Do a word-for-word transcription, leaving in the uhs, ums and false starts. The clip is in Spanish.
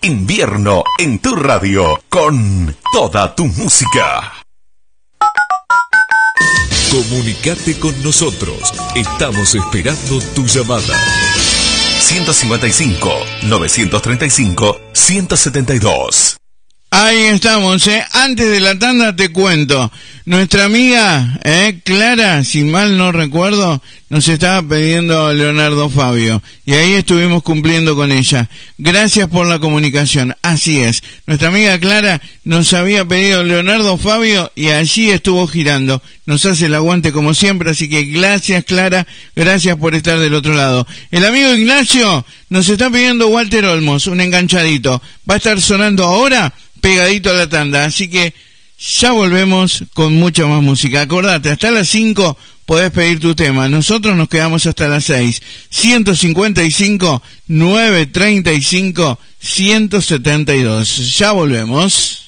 Invierno en tu radio, con toda tu música. Comunicate con nosotros. Estamos esperando tu llamada. ciento cincuenta y cinco, novecientos treinta y cinco, ciento setenta y dos. Ahí estamos, ¿eh? Antes de la tanda te cuento. Nuestra amiga, ¿eh? Clara, si mal no recuerdo, nos estaba pidiendo Leonardo Fabio. Y ahí estuvimos cumpliendo con ella. Gracias por la comunicación. Así es. Nuestra amiga Clara nos había pedido Leonardo Fabio y allí estuvo girando. Nos hace el aguante como siempre, así que gracias Clara, gracias por estar del otro lado. El amigo Ignacio nos está pidiendo Walter Olmos, un enganchadito. Va a estar sonando ahora, pegadito a la tanda, así que ya volvemos con mucha más música. Acordate, hasta las cinco podés pedir tu tema, nosotros nos quedamos hasta las seis. ciento cincuenta y cinco, novecientos treinta y cinco, ciento setenta y dos. Ya volvemos.